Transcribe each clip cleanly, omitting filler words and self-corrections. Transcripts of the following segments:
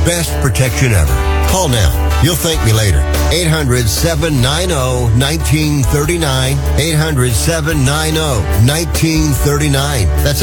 best protection ever. Call now. You'll thank me later. 800-790-1939. 800-790-1939. That's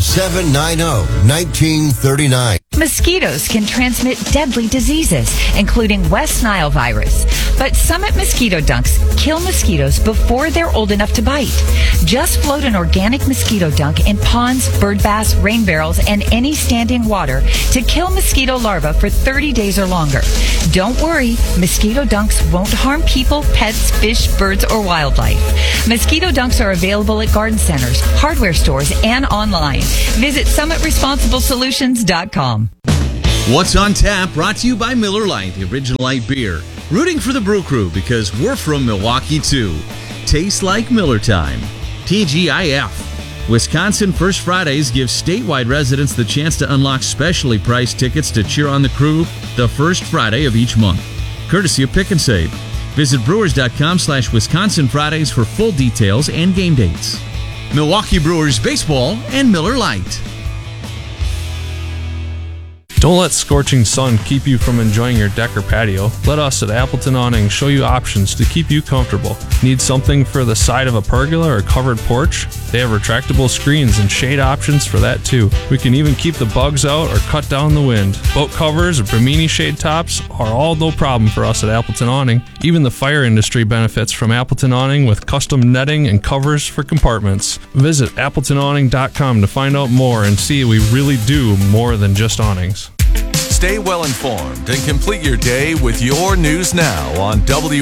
800-790-1939. Mosquitoes can transmit deadly diseases, including West Nile virus. But Summit Mosquito Dunks kill mosquitoes before they're old enough to bite. Just float an organic mosquito dunk in ponds, bird baths, rain barrels, and any standing water to kill mosquito larvae for 30 days or longer. Don't worry, mosquito dunks won't harm people, pets, fish, birds, or wildlife. Mosquito dunks are available at garden centers, hardware stores, and online. Visit SummitResponsibleSolutions.com. What's on Tap, brought to you by Miller Lite, the original light beer. Rooting for the Brew Crew because we're from Milwaukee too. Tastes like Miller time. TGIF. Wisconsin First Fridays gives statewide residents the chance to unlock specially priced tickets to cheer on the crew the first Friday of each month. Courtesy of Pick and Save. Visit brewers.com/Wisconsin Fridays for full details and game dates. Milwaukee Brewers Baseball and Miller Lite. Don't let scorching sun keep you from enjoying your deck or patio. Let us at Appleton Awning show you options to keep you comfortable. Need something for the side of a pergola or covered porch? They have retractable screens and shade options for that too. We can even keep the bugs out or cut down the wind. Boat covers or Bimini shade tops are all no problem for us at Appleton Awning. Even the fire industry benefits from Appleton Awning with custom netting and covers for compartments. Visit AppletonAwning.com to find out more and see we really do more than just awnings. Stay well informed and complete your day with your news now on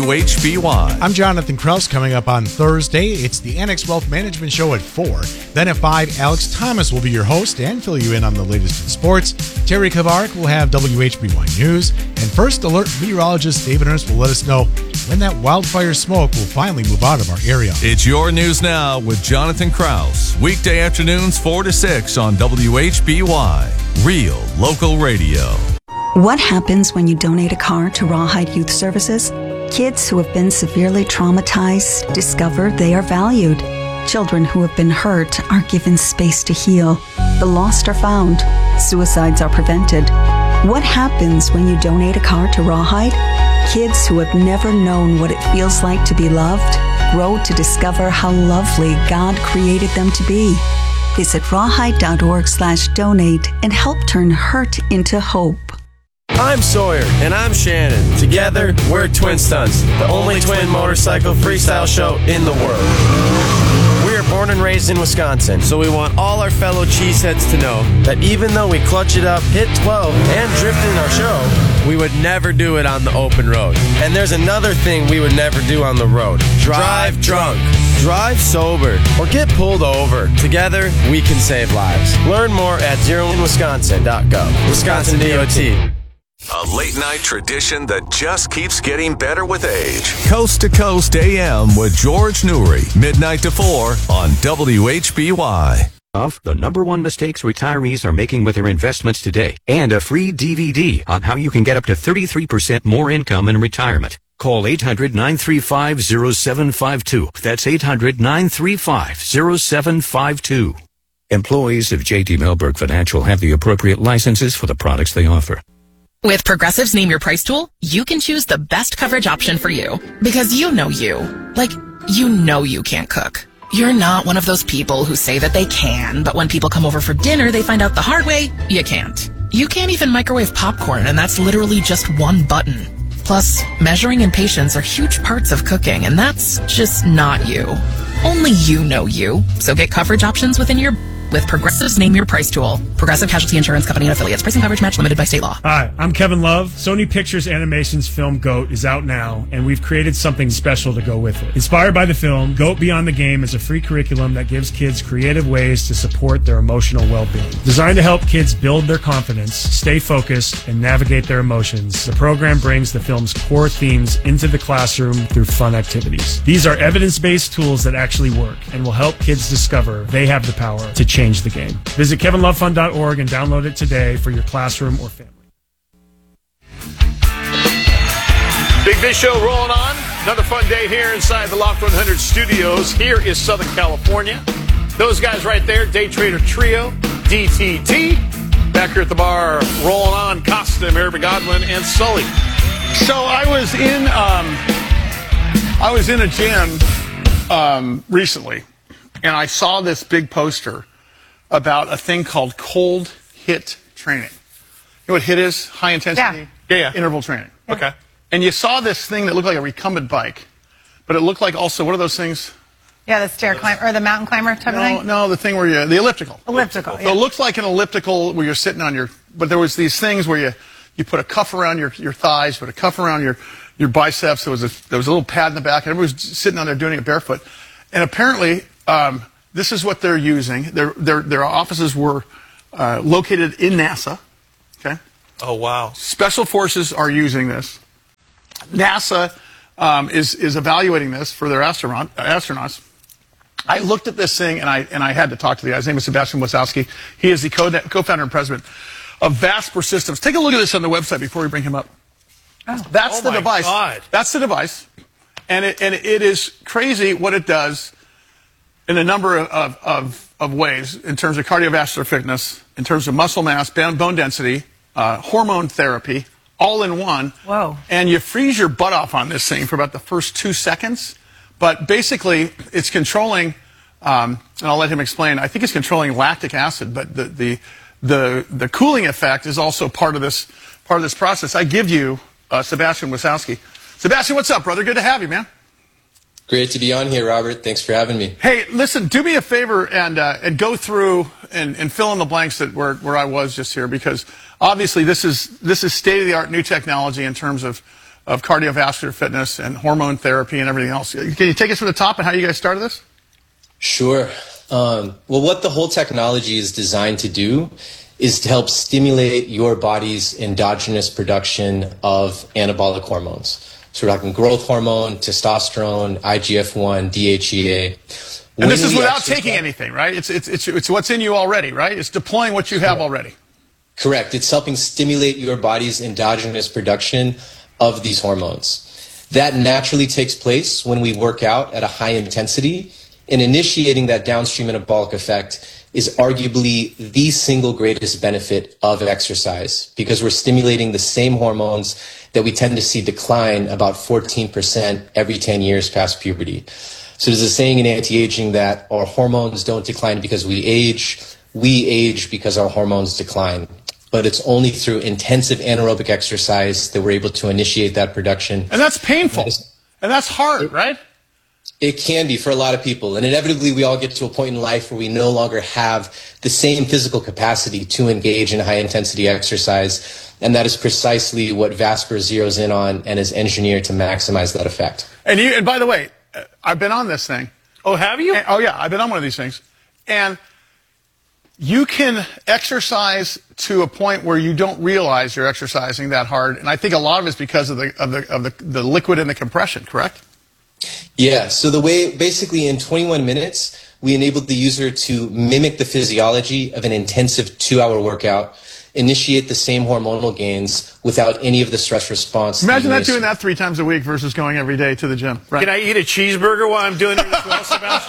WHBY. I'm Jonathan Kraus. Coming up on Thursday, it's the Annex Wealth Management Show at 4. Then at 5, Alex Thomas will be your host and fill you in on the latest in sports. Terry Kavarik will have WHBY News. And First Alert meteorologist David Ernst will let us know when that wildfire smoke will finally move out of our area. It's your news now with Jonathan Kraus. Weekday afternoons 4 to 6 on WHBY. Real local radio. What happens when you donate a car to Rawhide Youth Services? Kids who have been severely traumatized discover they are valued. Children who have been hurt are given space to heal. The lost are found. Suicides are prevented. What happens when you donate a car to Rawhide? Kids who have never known what it feels like to be loved grow to discover how lovely God created them to be. Visit rawhide.org/donate and help turn hurt into hope. I'm Sawyer. And I'm Shannon. Together, we're Twin Stunts, the only twin motorcycle freestyle show in the world. We are born and raised in Wisconsin, so we want all our fellow cheeseheads to know that even though we clutch it up, hit 12, and drift in our show, we would never do it on the open road. And there's another thing we would never do on the road. Drive drunk. Drive sober. Or get pulled over. Together, we can save lives. Learn more at zeroinwisconsin.gov. Wisconsin DOT. A late-night tradition that just keeps getting better with age. Coast to Coast AM with George Newry, midnight to 4 on WHBY. Of the number one mistakes retirees are making with their investments today, and a free DVD on how you can get up to 33% more income in retirement. Call 800-935-0752. That's 800-935-0752. Employees of J.D. Mellberg Financial have the appropriate licenses for the products they offer. With Progressive's Name Your Price tool, you can choose the best coverage option for you. Because you know you. Like, you know you can't cook. You're not one of those people who say that they can, but when people come over for dinner, they find out the hard way, you can't. You can't even microwave popcorn, and that's literally just one button. Plus, measuring and patience are huge parts of cooking, and that's just not you. Only you know you. So get coverage options within your with Progressive's Name Your Price tool. Progressive Casualty Insurance Company and affiliates. Price and coverage match limited by state law. Hi, I'm Kevin Love. Sony Pictures Animation's film GOAT is out now, and we've created something special to go with it. Inspired by the film, GOAT Beyond the Game is a free curriculum that gives kids creative ways to support their emotional well-being. Designed to help kids build their confidence, stay focused, and navigate their emotions, the program brings the film's core themes into the classroom through fun activities. These are evidence-based tools that actually work and will help kids discover they have the power to change the game. Visit kevinlovefund.org and download it today for your classroom or family. Big Fish Show rolling on. Another fun day here inside the Loft 100 studios. Here is Southern California. Those guys right there, Day Trader Trio, DTT. Back here at the bar, rolling on Costa, Mary Godwin, and Sully. So I was in a gym recently, and I saw this big poster about a thing called cold HIIT training. You know what HIIT is? High intensity interval training. Yeah. Okay. And you saw this thing that looked like a recumbent bike, but it looked like also, what are those things? Yeah, the stair climber or the mountain climber type of thing. No, the thing where the elliptical. Elliptical. So it looks like an elliptical where you're sitting on but there was these things where you put a cuff around your thighs, put a cuff around your biceps. There was a little pad in the back, and everybody was sitting on there doing it barefoot. And apparently, this is what they're using. Their offices were located in NASA. Okay. Oh wow. Special forces are using this. NASA is evaluating this for their astronauts. I looked at this thing, and I had to talk to the guy. His name is Sebastian Wasowski. He is the co-founder and president of Vasper Systems. Take a look at this on the website before we bring him up. That's the device. God. That's the device, and it is crazy what it does in a number of ways in terms of cardiovascular fitness, in terms of muscle mass, bone density, hormone therapy, all in one. Whoa! And you freeze your butt off on this thing for about the first 2 seconds. But basically, it's controlling, and I'll let him explain. I think it's controlling lactic acid, but the cooling effect is also part of this process. I give you Sebastian Wasowski. Sebastian, what's up, brother? Good to have you, man. Great to be on here, Robert. Thanks for having me. Hey, listen, do me a favor and go through and fill in the blanks where I was just here, because obviously this is state-of-the-art new technology in terms of cardiovascular fitness and hormone therapy and everything else. Can you take us from the top and how you guys started this? Sure. Well, what the whole technology is designed to do is to help stimulate your body's endogenous production of anabolic hormones. So we're talking growth hormone, testosterone, IGF-1, DHEA. And this is without taking anything, right? It's what's in you already, right? It's deploying what you have already. Correct. It's helping stimulate your body's endogenous production of these hormones. That naturally takes place when we work out at a high intensity, and initiating that downstream anabolic effect is arguably the single greatest benefit of exercise, because we're stimulating the same hormones that we tend to see decline about 14% every 10 years past puberty. So there's a saying in anti-aging that our hormones don't decline because we age because our hormones decline. But it's only through intensive anaerobic exercise that we're able to initiate that production. And that's painful. And that's hard, right? It can be for a lot of people. And inevitably, we all get to a point in life where we no longer have the same physical capacity to engage in high-intensity exercise. And that is precisely what Vasper zeroes in on and is engineered to maximize that effect. And by the way, I've been on this thing. Oh, have you? Oh, yeah. I've been on one of these things. And you can exercise to a point where you don't realize you're exercising that hard, and I think a lot of it's because of the liquid and the compression. Correct? Yeah. So the way, basically, in 21 minutes, we enabled the user to mimic the physiology of an intensive 2-hour workout, initiate the same hormonal gains without any of the stress response. Imagine that doing that 3 times a week versus going every day to the gym. Right. Can I eat a cheeseburger while I'm doing it as well, Sebastian?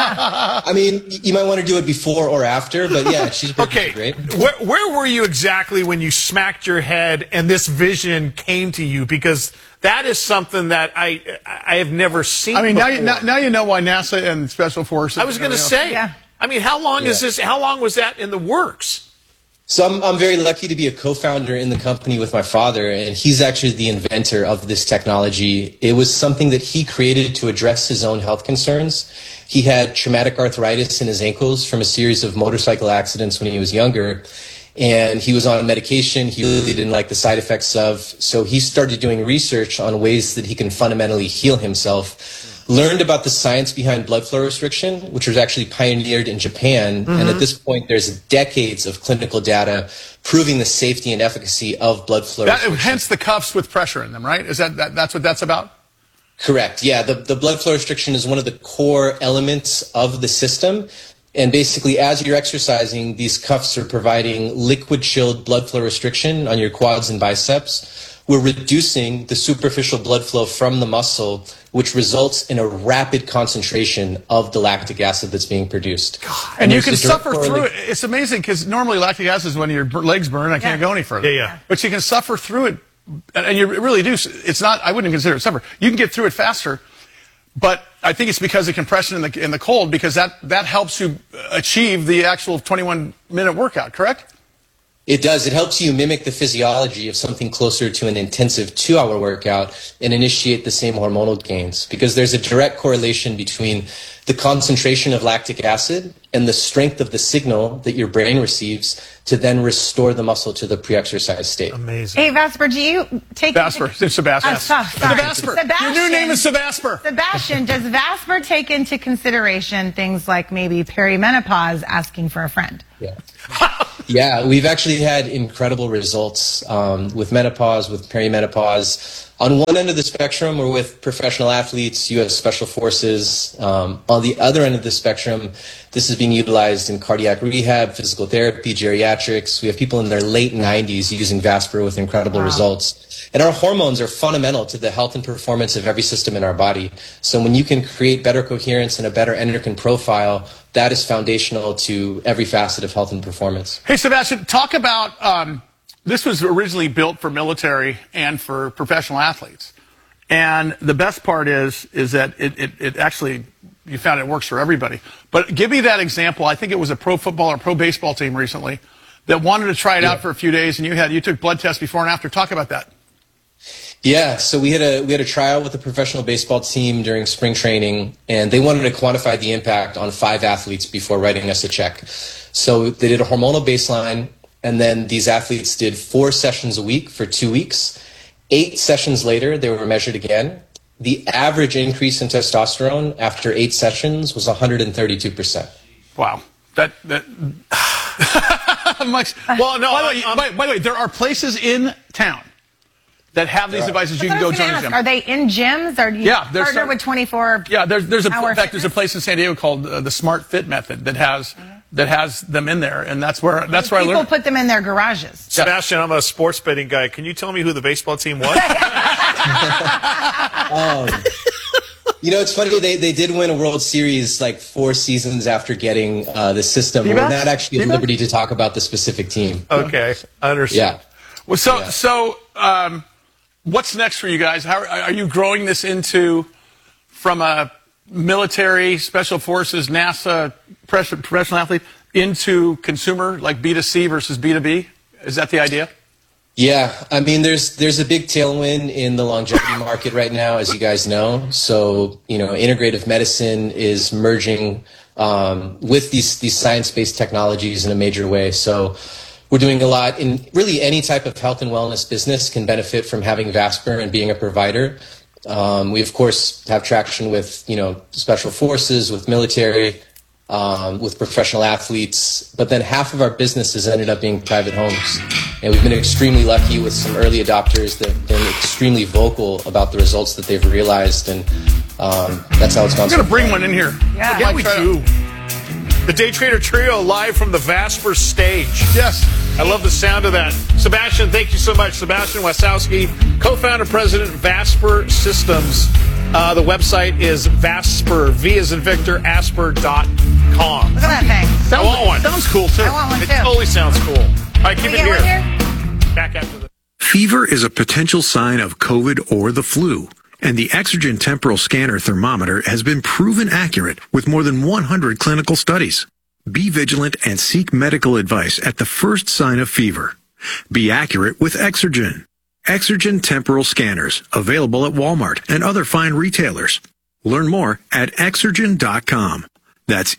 I mean, you might want to do it before or after, but yeah, cheeseburger is great. Where were you exactly when you smacked your head and this vision came to you? Because that is something that I have never seen. I mean, before. now you know why NASA and Special Forces. I was going to say. Yeah. I mean, how long is this? How long was that in the works? So I'm very lucky to be a co-founder in the company with my father, and he's actually the inventor of this technology. It was something that he created to address his own health concerns. He had traumatic arthritis in his ankles from a series of motorcycle accidents when he was younger, and he was on medication he really didn't like the side effects of. So he started doing research on ways that he can fundamentally heal himself. Learned about the science behind blood flow restriction, which was actually pioneered in Japan. And at this point, there's decades of clinical data proving the safety and efficacy of blood flow restriction. Hence the cuffs with pressure in them, right? Is that's what that's about? Correct. Yeah, the blood flow restriction is one of the core elements of the system. And basically, as you're exercising, these cuffs are providing liquid-chilled blood flow restriction on your quads and biceps, we're reducing the superficial blood flow from the muscle, which results in a rapid concentration of the lactic acid that's being produced. And you can suffer through it. It's amazing because normally lactic acid is when your legs burn. I can't go any further. Yeah. But you can suffer through it, and you really do. It's not. I wouldn't consider it suffer. You can get through it faster, but I think it's because of compression in the cold, because that helps you achieve the actual 21-minute workout. Correct? It does. It helps you mimic the physiology of something closer to an intensive 2-hour workout and initiate the same hormonal gains, because there's a direct correlation between the concentration of lactic acid and the strength of the signal that your brain receives to then restore the muscle to the pre-exercise state. Amazing. Hey, Vasper, do you take... Vasper. Sebastian. Sebastian. Your new name is Sebastian. Sebastian, does Vasper take into consideration things like maybe perimenopause, asking for a friend? Yeah. Yeah, we've actually had incredible results with menopause, with perimenopause. On one end of the spectrum, we're with professional athletes, U.S. Special Forces. On the other end of the spectrum, this is being utilized in cardiac rehab, physical therapy, geriatrics. We have people in their late 90s using Vasper with incredible results. And our hormones are fundamental to the health and performance of every system in our body. So when you can create better coherence and a better endocrine profile, that is foundational to every facet of health and performance. Hey, Sebastian, talk about, this was originally built for military and for professional athletes. And the best part is that it actually, you found it works for everybody. But give me that example. I think it was a pro football or pro baseball team recently that wanted to try it out for a few days, and you took blood tests before and after. Talk about that. Yeah, so we had a trial with a professional baseball team during spring training, and they wanted to quantify the impact on 5 athletes before writing us a check. So they did a hormonal baseline, and then these athletes did 4 sessions a week for 2 weeks. 8 sessions later, they were measured again. The average increase in testosterone after 8 sessions was 132%. Wow. That much. Well, no. By the way, there are places in town that have these devices. You can go join them. Are they in gyms? Or do you partner with 24? Yeah, there's a place in San Diego called the Smart Fit Method that has them in there, and that's where I learned. People put them in their garages. Sebastian, I'm a sports betting guy. Can you tell me who the baseball team was? You know, it's funny, they did win a World Series like 4 seasons after getting the system. We're not actually at liberty to talk about the specific team. Okay, I understand. Yeah. Well, so what's next for you guys? How are you growing this from a military, special forces, NASA, professional athlete into consumer, like B2C versus B2B? Is that the idea? Yeah, I mean, there's a big tailwind in the longevity market right now, as you guys know. So, you know, integrative medicine is merging with these science-based technologies in a major way. So we're doing a lot in really any type of health and wellness business can benefit from having Vasper and being a provider. We, of course, have traction with, you know, special forces, with military, with professional athletes, but then half of our businesses ended up being private homes. And we've been extremely lucky with some early adopters that have been extremely vocal about the results that they've realized, and that's how it's gone. I'm going to bring one in here. Yeah, we do. The Day Trader Trio live from the Vasper stage. Yes. I love the sound of that. Sebastian, thank you so much. Sebastian Wasowski, co-founder, president, Vasper Systems. The website is Vasper, V as in Victor, Asper.com. Look at that thing. I want one. Sounds cool, too. I want one, too. It totally sounds cool. All right, keep it here. Back after this. Fever is a potential sign of COVID or the flu, and the Exergen Temporal Scanner Thermometer has been proven accurate with more than 100 clinical studies. Be vigilant and seek medical advice at the first sign of fever. Be accurate with Exergen. Exergen Temporal Scanners, available at Walmart and other fine retailers. Learn more at Exergen.com. That's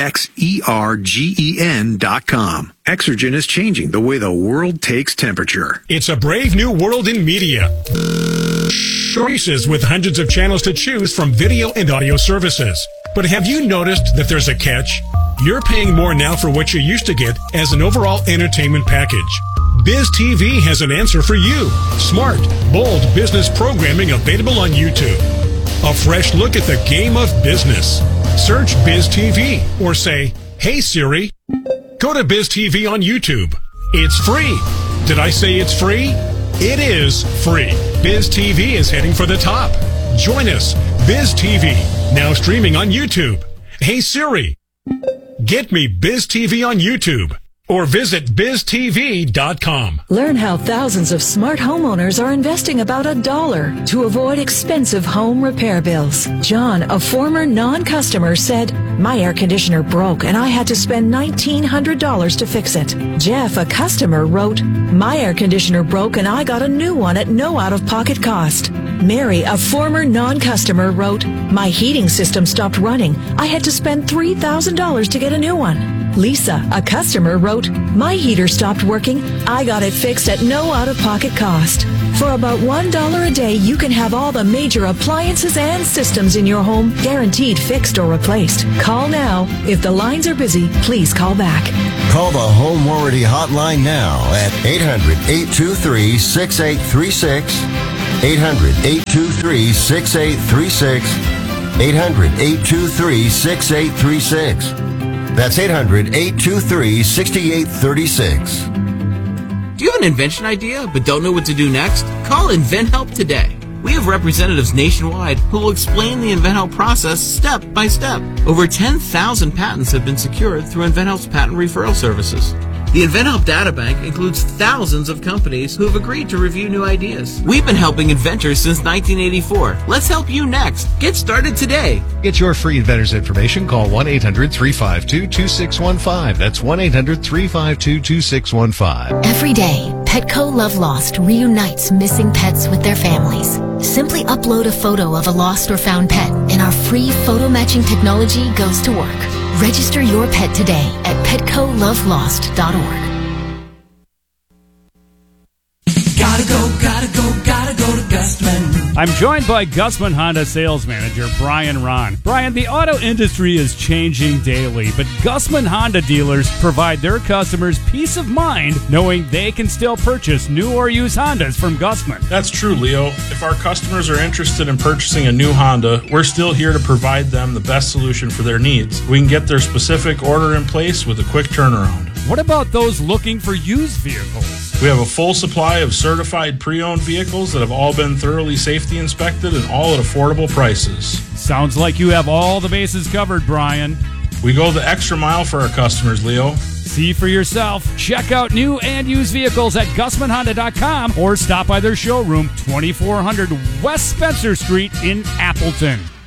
EXERGEN.com. Exergen is changing the way the world takes temperature. It's a brave new world in media. Choices with hundreds of channels to choose from video and audio services. But have you noticed that there's a catch? You're paying more now for what you used to get as an overall entertainment package. Biz TV has an answer for you. Smart, bold business programming available on YouTube. A fresh look at the game of business. Search Biz TV or say, "Hey Siri." Go to Biz TV on YouTube. It's free. Did I say it's free? It is free. Biz TV is heading for the top. Join us. Biz TV, now streaming on YouTube. Hey Siri, get me Biz TV on YouTube. Or visit biztv.com. Learn how thousands of smart homeowners are investing about $1 to avoid expensive home repair bills. John, a former non-customer, said, "My air conditioner broke and I had to spend $1,900 to fix it." Jeff, a customer, wrote, "My air conditioner broke and I got a new one at no out-of-pocket cost." Mary, a former non-customer, wrote, "My heating system stopped running. I had to spend $3,000 to get a new one." Lisa, a customer, wrote, "My heater stopped working. I got it fixed at no out-of-pocket cost." For about $1 a day, you can have all the major appliances and systems in your home guaranteed fixed or replaced. Call now. If the lines are busy, please call back. Call the Home Warranty Hotline now at 800-823-6836, 800-823-6836, 800-823-6836. That's 800-823-6836. Do you have an invention idea but don't know what to do next? Call InventHelp today. We have representatives nationwide who will explain the InventHelp process step by step. Over 10,000 patents have been secured through InventHelp's patent referral services. The InventHelp Databank includes thousands of companies who have agreed to review new ideas. We've been helping inventors since 1984. Let's help you next. Get started today. Get your free inventor's information. Call 1-800-352-2615. That's 1-800-352-2615. Every day, Petco Love Lost reunites missing pets with their families. Simply upload a photo of a lost or found pet, and our free photo matching technology goes to work. Register your pet today at PetcoLoveLost.org. Gotta go to Gustman. I'm joined by Gustman Honda sales manager Brian Ron. Brian, the auto industry is changing daily, but Gustman Honda dealers provide their customers peace of mind knowing they can still purchase new or used Hondas from Gustman. That's true, Leo. If our customers are interested in purchasing a new Honda, we're still here to provide them the best solution for their needs. We can get their specific order in place with a quick turnaround. What about those looking for used vehicles? We have a full supply of certified pre-owned vehicles that have all been thoroughly safety inspected and all at affordable prices. Sounds like you have all the bases covered, Brian. We go the extra mile for our customers, Leo. See for yourself. Check out new and used vehicles at GustmanHonda.com or stop by their showroom, 2400 West Spencer Street in Appleton.